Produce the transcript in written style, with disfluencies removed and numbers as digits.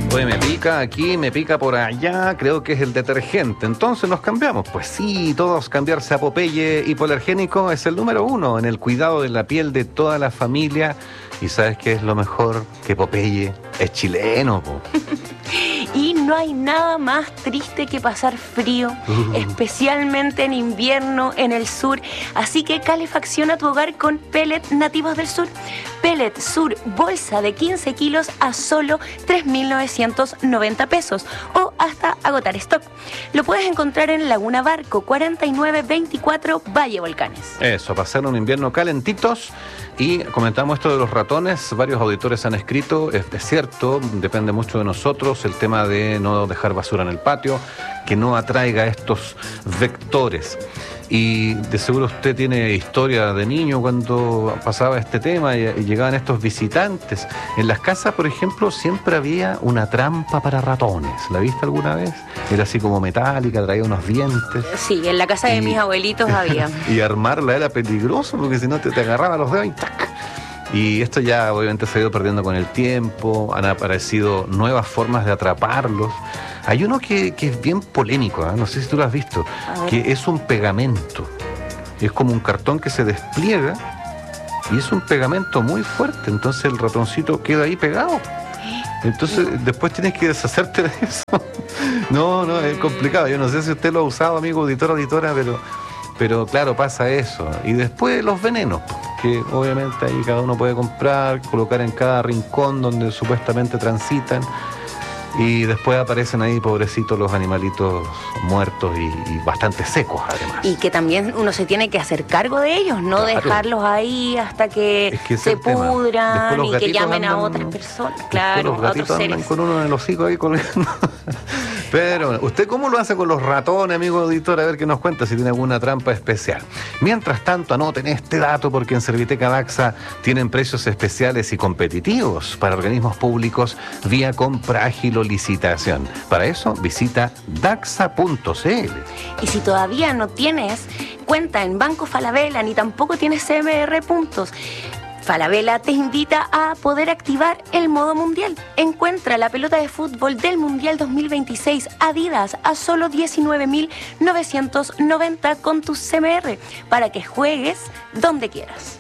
Oye, me pica aquí, me pica por allá, creo que es el detergente. Entonces nos cambiamos. Pues sí, todos cambiarse a Popeye hipoalergénico es el número 1 en el cuidado de la piel de toda la familia. ¿Y sabes qué es lo mejor? Que Popeye es chileno, po. Y no hay nada más triste que pasar frío, especialmente en invierno en el sur. Así que calefacciona tu hogar con Pellet nativos del sur. Pellet Sur, bolsa de 15 kilos a solo 3.990 pesos o hasta agotar stock. Lo puedes encontrar en Laguna Barco, 4924 Valle Volcanes. Eso, pasar un invierno calentitos. Y comentamos esto de los ratones, varios auditores han escrito, es cierto, depende mucho de nosotros, el tema de no dejar basura en el patio, que no atraiga estos vectores. Y de seguro usted tiene historia de niño cuando pasaba este tema y llegaban estos visitantes. En las casas, por ejemplo, siempre había una trampa para ratones. ¿La viste alguna vez? Era así como metálica, traía unos dientes. Sí, en la casa de mis abuelitos había. Y armarla era peligroso porque si no te agarraba los dedos y ¡tac! Y esto ya obviamente se ha ido perdiendo con el tiempo, han aparecido nuevas formas de atraparlos. Hay uno que es bien polémico, no sé si tú lo has visto, que es un pegamento. Es como un cartón que se despliega y es un pegamento muy fuerte, entonces el ratoncito queda ahí pegado. Entonces después tienes que deshacerte de eso. No, es complicado. Yo no sé si usted lo ha usado, amigo auditor, auditora, pero claro, pasa eso. Y después los venenos, que obviamente ahí cada uno puede comprar, colocar en cada rincón donde supuestamente transitan. Y después aparecen ahí, pobrecitos, los animalitos muertos y bastante secos, además. Y que también uno se tiene que hacer cargo de ellos, no dejarlos ahí hasta que se pudran y que llamen a otras personas. Claro, los gatitos a otros andan seres. con uno en el hocico ahí colgando. Pero, ¿usted cómo lo hace con los ratones, amigo auditor? A ver qué nos cuenta, si tiene alguna trampa especial. Mientras tanto, anoten este dato porque en Serviteca Daxa tienen precios especiales y competitivos para organismos públicos vía compra ágil o licitación. Para eso, visita daxa.cl. Y si todavía no tienes cuenta en Banco Falabella ni tampoco tienes CMR Puntos, Falabella te invita a poder activar el modo mundial. Encuentra la pelota de fútbol del Mundial 2026 Adidas a solo 19.990 con tu CMR para que juegues donde quieras.